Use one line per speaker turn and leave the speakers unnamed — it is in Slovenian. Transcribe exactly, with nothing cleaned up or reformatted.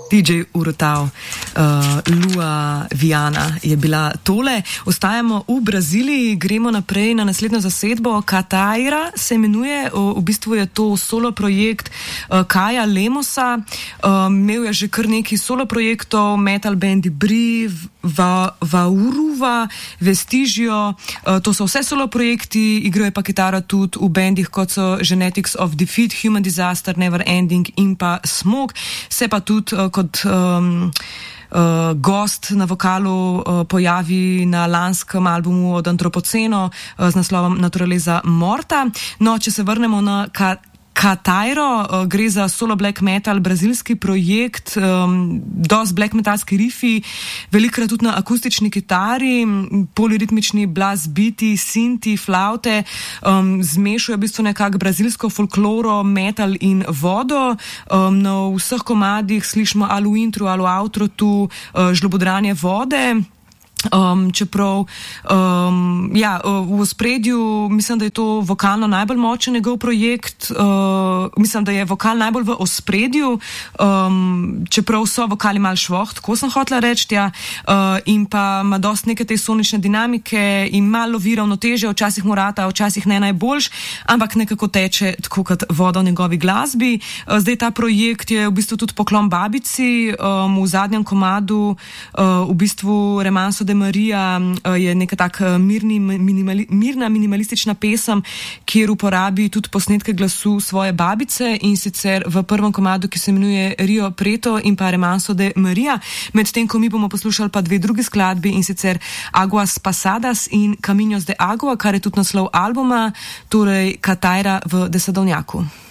D J Urutau, uh, Lua Viana je bila tole. Ostajamo v Braziliji, gremo naprej na naslednjo zasedbo. Kataira se imenuje, uh, v bistvu je to solo projekt uh, Kaja Lemosa. Uh, imel je že kar nekaj solo projektov, metal bandi Bri, Va, Vauruva, Vestigio, uh, to so vse solo projekti, igrajo pa kitaro tudi v bandih, kot so Genetics of Defeat, Human Disaster, Never Ending in pa Smoke. Se pa tudi uh, kot um, uh, gost na vokalu uh, pojavi na lanskem albumu od Antropoceno uh, z naslovom Naturaleza Morta. No, če se vrnemo na ka- Katairo, uh, gre za solo black metal, brazilski projekt, um, dosti black metalski rifi, velikrat tudi na akustični kitari, poliritmični blas biti, sinti, flaute, um, zmešajo v bistvu nekako brazilsko folkloro, metal in vodo. Um, na vseh komadih slišimo ali v intru ali v outro tu uh, žlobodranje vode. Um, čeprav um, ja, v ospredju mislim, da je to vokalno najbolj močen njegov projekt, uh, mislim, da je vokal najbolj v ospredju, um, čeprav so vokali mal švoh, tako sem hotela reči, ja, uh, in pa ima dosti neke te sonične dinamike in malo lovi ravnotežje, včasih mu rata, včasih ne najboljš, ampak nekako teče tako kot voda v njegovi glasbi. Uh, zdaj ta projekt je v bistvu tudi poklon babici, um, v zadnjem komadu uh, v bistvu Remanso de Maria je neka tak mirni, minimali, mirna minimalistična pesem, kjer uporabi tudi posnetke glasu svoje babice, in sicer v prvem komadu, ki se imenuje Rio Preto in pa Remanso de Maria. Medtem ko mi bomo poslušali pa dve drugi skladbi, in sicer Aguas Pasadas in Caminos de Agua, kar je tudi naslov albuma, torej Kataira v Desadovnjaku.